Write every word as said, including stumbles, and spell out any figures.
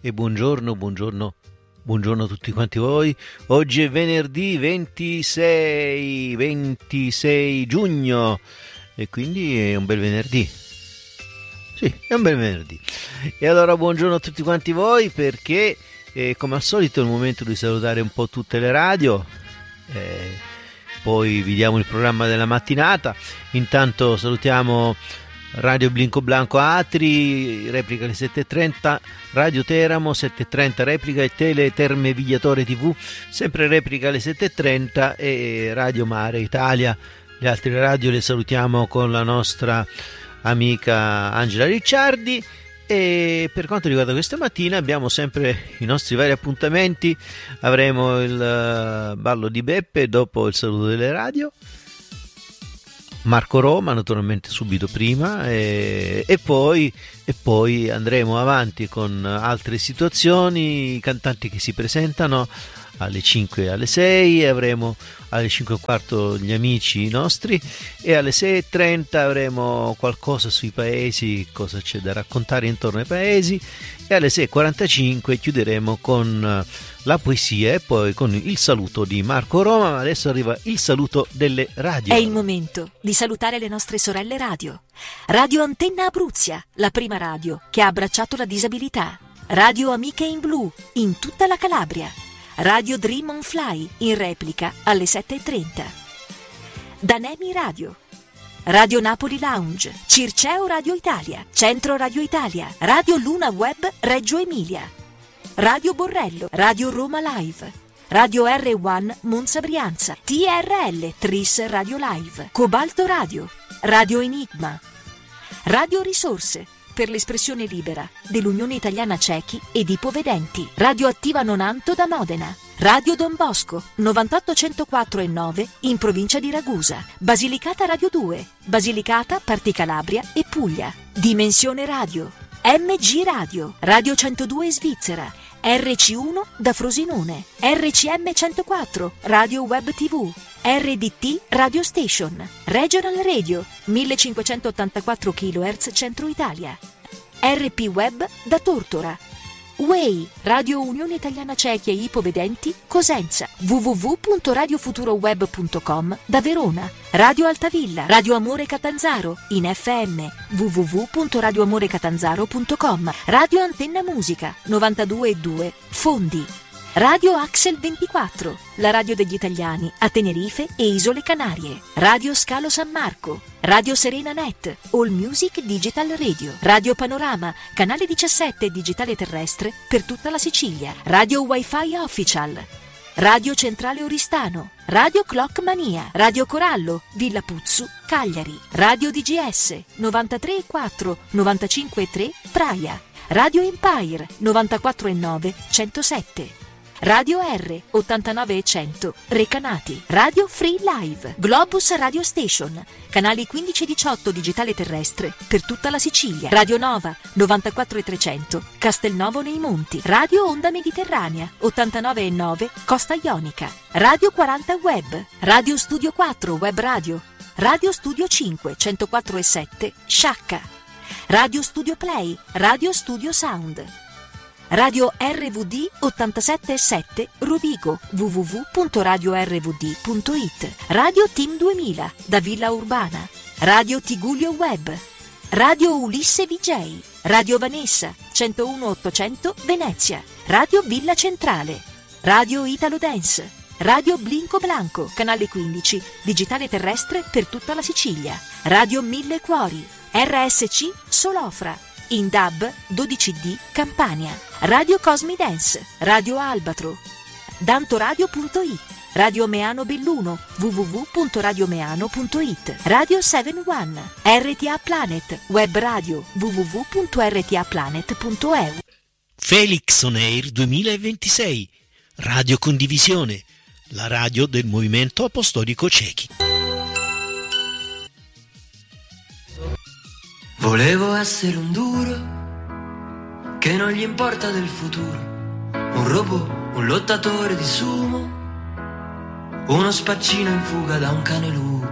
e buongiorno, buongiorno, buongiorno a tutti quanti voi. Oggi è venerdì ventisei, ventisei giugno e quindi è un bel venerdì. Sì, è un bel venerdì. E allora buongiorno a tutti quanti voi, perché eh, come al solito è il momento di salutare un po' tutte le radio. Eh, poi vi diamo il programma della mattinata. Intanto salutiamo Radio Blinco Blanco Atri, replica alle sette e trenta, Radio Teramo sette e trenta replica, e Tele Terme Vigliatore tivù sempre replica alle sette e trenta, e Radio Mare Italia. Le altre radio le salutiamo con la nostra amica Angela Ricciardi. E per quanto riguarda questa mattina abbiamo sempre i nostri vari appuntamenti. Avremo il ballo di Beppe dopo il saluto delle radio, Marco Roma naturalmente subito prima, e, e, poi, e poi andremo avanti con altre situazioni, i cantanti che si presentano alle cinque e alle sei, avremo alle cinque e un quarto gli amici nostri, e alle sei e trenta avremo qualcosa sui paesi, cosa c'è da raccontare intorno ai paesi, e alle sei e quarantacinque chiuderemo con la poesia e poi con il saluto di Marco Roma. Ma adesso arriva il saluto delle radio. È il momento di salutare le nostre sorelle radio. Radio Antenna Abruzia, la prima radio che ha abbracciato la disabilità. Radio Amiche in Blu, in tutta la Calabria. Radio Dream on Fly, in replica alle sette e trenta. Danemi Radio. Radio Napoli Lounge, Circeo Radio Italia, Centro Radio Italia, Radio Luna Web Reggio Emilia, Radio Borrello, Radio Roma Live, Radio R uno Monza Brianza, T R L Tris Radio Live, Cobalto Radio, Radio Enigma, Radio Risorse, per l'espressione libera dell'Unione Italiana Cechi ed Ipovedenti, Radio Attiva Nonanto da Modena, Radio Don Bosco novantotto centoquattro e nove in provincia di Ragusa, Basilicata Radio due, Basilicata, Parti Calabria e Puglia, Dimensione Radio, M G Radio, Radio centodue Svizzera, R C uno da Frosinone, R C M centoquattro, Radio Web tivù, R D T Radio Station, Regional Radio, millecinquecentottantaquattro chilohertz Centro Italia, R P Web da Tortora, W E I, Radio Unione Italiana Cechi e Ipovedenti, Cosenza, w w w punto radio futuro web punto com da Verona, Radio Altavilla, Radio Amore Catanzaro, in F M, w w w punto radio amore catanzaro punto com, Radio Antenna Musica, novantadue e due, Fondi, Radio Axel ventiquattro, la radio degli italiani a Tenerife e Isole Canarie, Radio Scalo San Marco, Radio Serena Net, All Music Digital Radio, Radio Panorama, canale diciassette digitale terrestre per tutta la Sicilia, Radio Wi-Fi Official, Radio Centrale Oristano, Radio Clock Mania, Radio Corallo, Villa Puzzu, Cagliari, Radio D G S, novantatré e quattro, novantacinque e tre, Praia, Radio Empire, novantaquattro e nove, centosette, Radio R, ottantanove e cento, Recanati, Radio Free Live, Globus Radio Station, canali quindici e diciotto digitale terrestre per tutta la Sicilia, Radio Nova, novantaquattro e trecento, Castelnovo nei Monti, Radio Onda Mediterranea, ottantanove e nove, Costa Ionica, Radio quaranta Web, Radio Studio quattro Web Radio, Radio Studio cinque, centoquattro e sette, Sciacca, Radio Studio Play, Radio Studio Sound, Radio R V D ottantasette e sette Rovigo, w w w punto radio r v d punto i t, Radio Team duemila da Villa Urbana, Radio Tigullio Web, Radio Ulisse V J, Radio Vanessa centouno ottocento Venezia, Radio Villa Centrale, Radio Italo Dance, Radio Blinco Blanco, canale quindici, digitale terrestre per tutta la Sicilia, Radio Mille Cuori, R S C Solofra, in D A B dodici D Campania, Radio Cosmi Dance, Radio Albatro, dantoradio punto i t, Radio Meano Belluno, w w w punto radio meano punto i t, Radio sette uno, R T A Planet, web radio, w w w punto r t a planet punto e u. Felix On Air duemilaventisei, Radio Condivisione, la radio del Movimento Apostolico Cechi. Volevo essere un duro che non gli importa del futuro, un robot, un lottatore di sumo, uno spaccino in fuga da un cane lupo.